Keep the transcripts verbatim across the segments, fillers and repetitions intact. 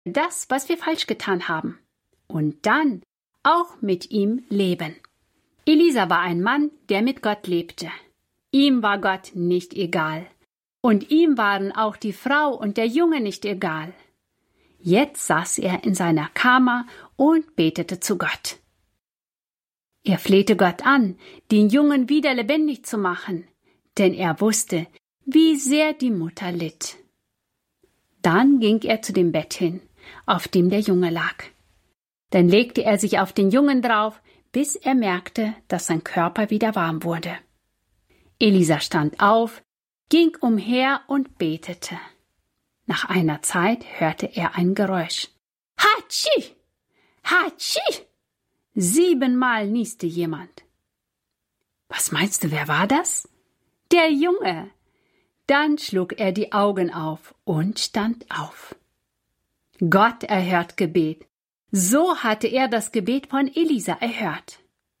das, was wir falsch getan haben. Und dann auch mit ihm leben. Elisa war ein Mann, der mit Gott lebte. Ihm war Gott nicht egal. Und ihm waren auch die Frau und der Junge nicht egal. Jetzt saß er in seiner Kammer und betete zu Gott. Er flehte Gott an, den Jungen wieder lebendig zu machen, denn er wusste, wie sehr die Mutter litt. Dann ging er zu dem Bett hin, auf dem der Junge lag. Dann legte er sich auf den Jungen drauf, bis er merkte, dass sein Körper wieder warm wurde. Elisa stand auf, ging umher und betete. Nach einer Zeit hörte er ein Geräusch. Hatschi! Hatschi! Siebenmal nieste jemand. Was meinst du, wer war das? Der Junge. Dann schlug er die Augen auf und stand auf. Gott erhört Gebet. So hatte er das Gebet von Elisa erhört.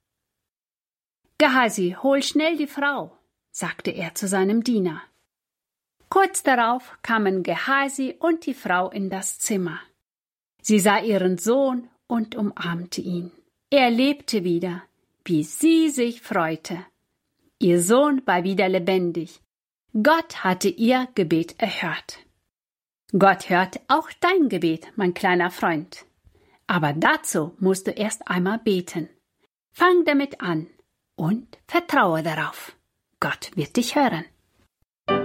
Gehasi, hol schnell die Frau, sagte er zu seinem Diener. Kurz darauf kamen Gehasi und die Frau in das Zimmer. Sie sah ihren Sohn und umarmte ihn. Er lebte wieder, wie sie sich freute. Ihr Sohn war wieder lebendig. Gott hatte ihr Gebet erhört. Gott hört auch dein Gebet, mein kleiner Freund. Aber dazu musst du erst einmal beten. Fang damit an und vertraue darauf. Gott wird dich hören.